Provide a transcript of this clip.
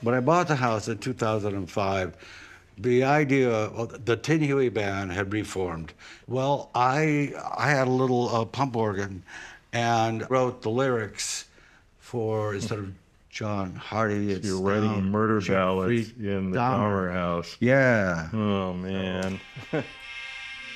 When I bought the house in 2005, the idea of the Tin Huey band had reformed. Well, I had a little pump organ and wrote the lyrics for, instead of John Hardy, it's You're writing murder Jeffrey ballads in the Dahmer. Dahmer house. Yeah. Oh man.